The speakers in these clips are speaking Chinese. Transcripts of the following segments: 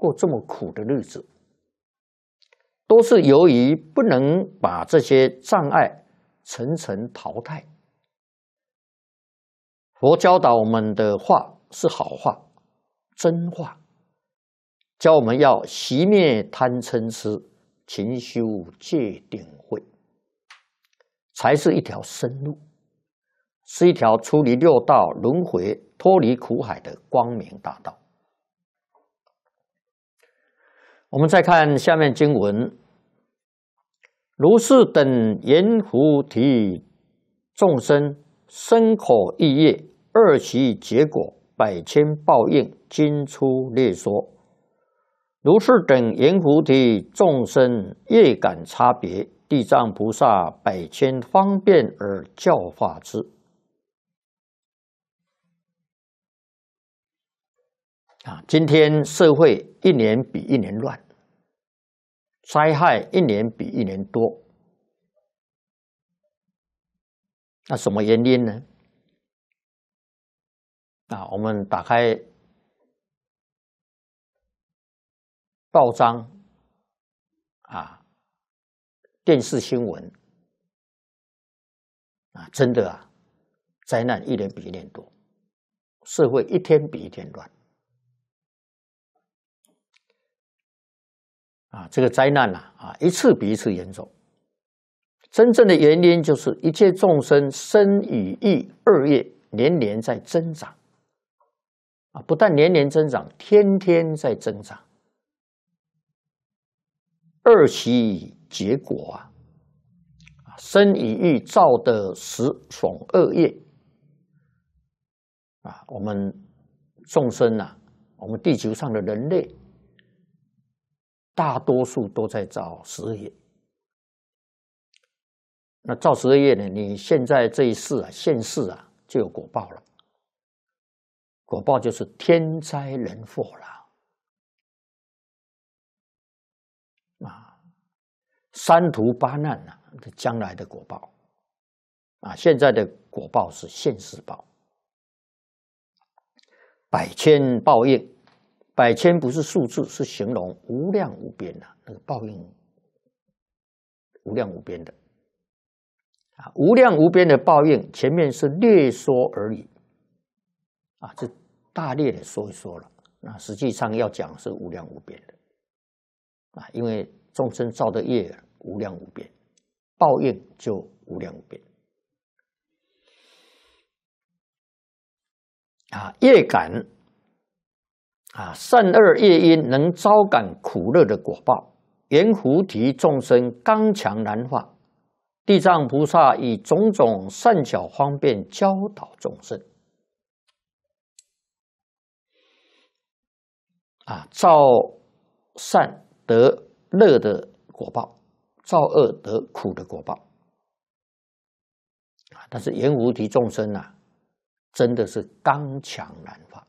过这么苦的日子，都是由于不能把这些障碍层层淘汰。佛教导我们的话是好话、真话，教我们要熄灭贪嗔痴，勤修戒定慧，才是一条生路，是一条出离六道轮回、脱离苦海的光明大道。我们再看下面经文：如是等阎浮提众生，身口意业二习结果，百千报应，经出列说。如是等阎浮提众生业感差别，地藏菩萨百千方便而教化之。今天社会一年比一年乱，灾害一年比一年多。那什么原因呢？我们打开报章电视新闻真的灾难一年比一年多，社会一天比一天乱这个灾难一次比一次严重。真正的原因就是一切众生身语意二业年年在增长不但年年增长，天天在增长。二习结果身语意造的十种恶业我们众生我们地球上的人类，大多数都在造十恶业。那造十恶业呢？你现在这一世现世就有果报了。果报就是天灾人祸了三途八难将来的果报现在的果报是现世报。百千报应，百千不是数字，是形容无量无边那个报应无量无边的无量无边的报应，前面是略说而已这大略的说一说了。那实际上要讲是无量无边的因为众生造的业无量无边，报应就无量无边业感善恶业因能招感苦乐的果报，阎浮提众生刚强难化，地藏菩萨以种种善巧方便教导众生造善得乐的果报，造恶得苦的果报但是阎浮提众生真的是刚强难化。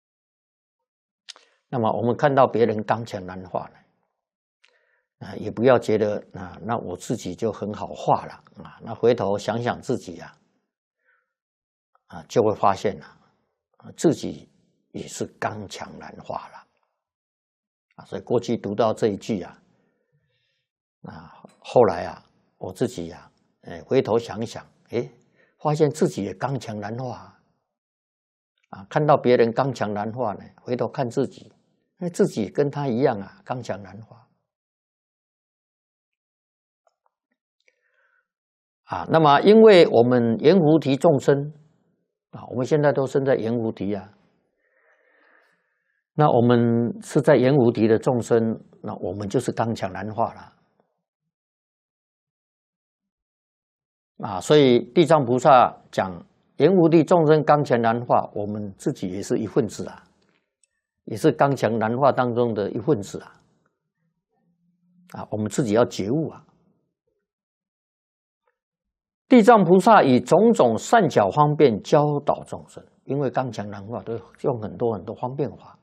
那么我们看到别人刚强难化呢也不要觉得那我自己就很好化了那回头想想自己就会发现自己也是刚强难化了所以过去读到这一句后来我自己回头想想发现自己也刚强难化看到别人刚强难化呢，回头看自己，自己跟他一样刚强难化那么因为我们阎浮提众生我们现在都生在阎浮提那我们是在阎浮提的众生，那我们就是刚强难化了所以地藏菩萨讲阎浮提众生刚强难化，我们自己也是一份子也是刚强难化当中的一份子我们自己要觉悟地藏菩萨以种种善巧方便教导众生，因为刚强难化都用很多很多方便法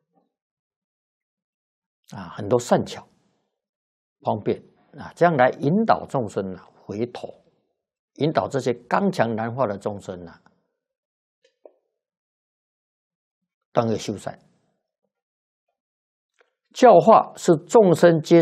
很多善巧方便这样来引导众生回头，引导这些刚强难化的众生当个修善。 教化是众生皆